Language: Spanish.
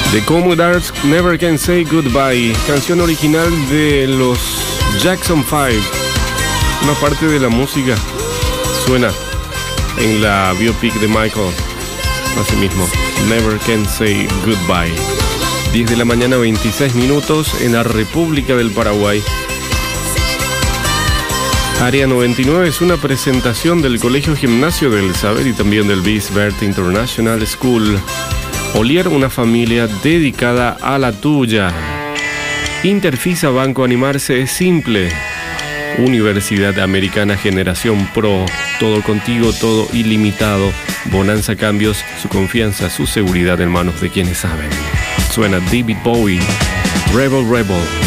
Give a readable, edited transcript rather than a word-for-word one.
The Commodores Never Can Say Goodbye, canción original de los Jackson 5. Una parte de la música suena en la biopic de Michael, así mismo, Never Can Say Goodbye. 10 de la mañana, 26 minutos en la República del Paraguay. Área 99 es una presentación del Colegio Gimnasio del Saber y también del Bisbert International School. Olier, una familia dedicada a la tuya. Interfisa Banco Animarse es simple. Universidad Americana Generación Pro. Todo contigo, todo ilimitado. Bonanza Cambios, su confianza, su seguridad en manos de quienes saben. Suena David Bowie, Rebel Rebel.